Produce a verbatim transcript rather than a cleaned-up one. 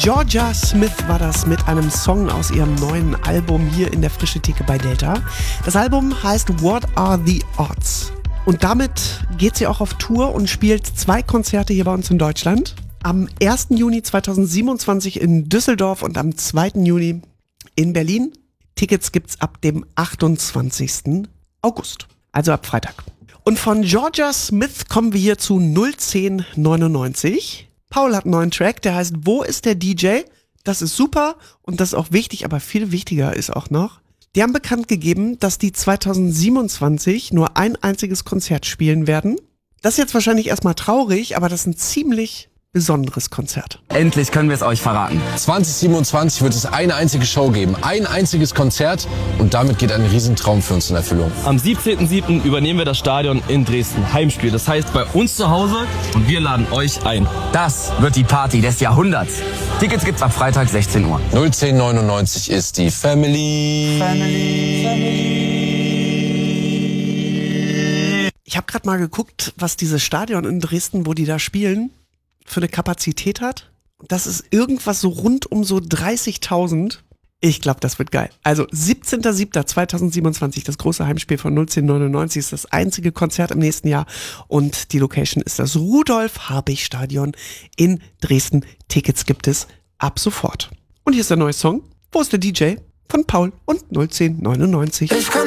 Jorja Smith war das mit einem Song aus ihrem neuen Album hier in der Frische Theke bei Delta. Das Album heißt What Are the Odds? Und damit geht sie auch auf Tour und spielt zwei Konzerte hier bei uns in Deutschland. Am ersten Juni zweitausendsiebenundzwanzig in Düsseldorf und am zweiten Juni in Berlin. Tickets gibt's ab dem achtundzwanzigsten August, also ab Freitag. Und von Jorja Smith kommen wir hier zu null zehn neunundneunzig. Paul hat einen neuen Track, der heißt Wo ist der D J? Das ist super und das ist auch wichtig, aber viel wichtiger ist auch noch, die haben bekannt gegeben, dass die zweitausendsiebenundzwanzig nur ein einziges Konzert spielen werden. Das ist jetzt wahrscheinlich erstmal traurig, aber das ist ein ziemlich besonderes Konzert. Endlich können wir es euch verraten. zwanzig siebenundzwanzig wird es eine einzige Show geben, ein einziges Konzert und damit geht ein Riesentraum für uns in Erfüllung. Am siebzehnten siebten übernehmen wir das Stadion in Dresden. Heimspiel, das heißt bei uns zu Hause und wir laden euch ein. Das wird die Party des Jahrhunderts. Tickets gibt's ab Freitag sechzehn Uhr. null zehn neunundneunzig ist die Family. Family. Family. Ich habe gerade mal geguckt, was dieses Stadion in Dresden, wo die da spielen, für eine Kapazität hat. Das ist irgendwas so rund um so dreißigtausend. Ich glaube, das wird geil. Also siebzehnten siebten zweitausendsiebenundzwanzig, das große Heimspiel von null zehn neunundneunzig, ist das einzige Konzert im nächsten Jahr. Und die Location ist das Rudolf-Habich-Stadion in Dresden. Tickets gibt es ab sofort. Und hier ist der neue Song. Wo ist der D J? Von Paul und null zehn neunundneunzig.